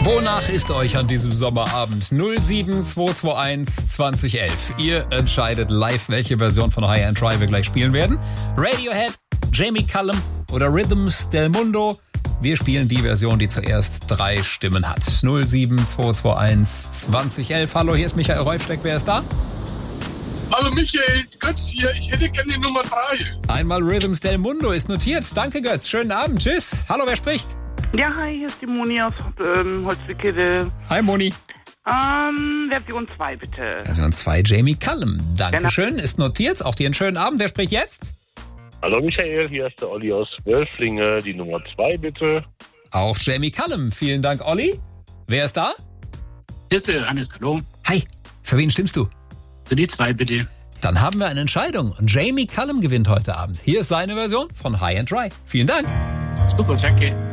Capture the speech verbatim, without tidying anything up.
Wonach ist euch an diesem Sommerabend? null sieben zwei zwei eins zwanzig elf. Ihr entscheidet live, welche Version von High and Dry wir gleich spielen werden. Radiohead, Jamie Cullum oder Rhythms del Mundo. Wir spielen die Version, die zuerst drei Stimmen hat. null sieben zwei zwei eins zwanzig elf. Hallo, hier ist Michael Reufsteck. Wer ist da? Hallo Michael, Götz hier. Ich hätte gerne die Nummer drei. Einmal Rhythms del Mundo ist notiert. Danke, Götz. Schönen Abend. Tschüss. Hallo, wer spricht? Ja, hi, hier ist die Moni aus ähm, Holzwickede. Hi, Moni. Ähm, Version zwei, bitte. Version zwei, Jamie Cullum. Dankeschön. Ist notiert. Auch dir einen schönen Abend. Wer spricht jetzt? Hallo Michael, hier ist der Olli aus Wölflinge. Die Nummer zwei, bitte. Auch Jamie Cullum. Vielen Dank, Olli. Wer ist da? Hier ist der Hannes, hallo. Hi. Für wen stimmst du? Für die zwei, bitte. Dann haben wir eine Entscheidung. Und Jamie Cullum gewinnt heute Abend. Hier ist seine Version von High and Dry. Vielen Dank. Super, danke.